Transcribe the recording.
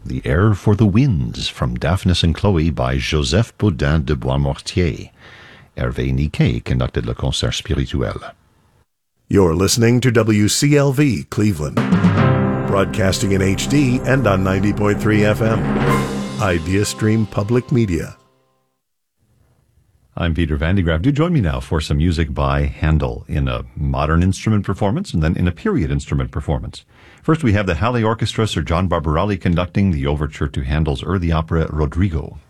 The Air for the Winds from Daphnis and Chloe by Joseph Baudin de Boismortier. Hervé Niquet conducted le concert spirituel. You're listening to WCLV Cleveland, broadcasting in HD and on 90.3 FM. Idea Stream Public Media. I'm Peter Van de Graaf. Do join me now for some music by Handel in a modern instrument performance and then in a period instrument performance. First, we have the Halle Orchestra, Sir John Barbarelli conducting the overture to Handel's early opera Rodrigo.